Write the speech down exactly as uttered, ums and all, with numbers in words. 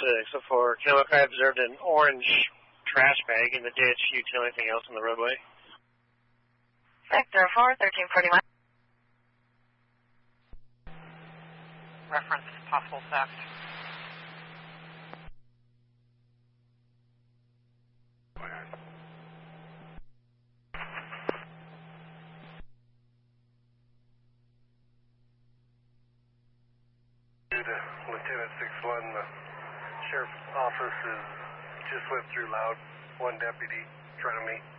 six oh four. Kennewick, I observed an orange trash bag in the ditch. You tell anything else on the roadway? Sector four, thirteen forty-one. Reference possible theft. Lieutenant six one, the sheriff's office is just went through loud. One deputy trying to meet.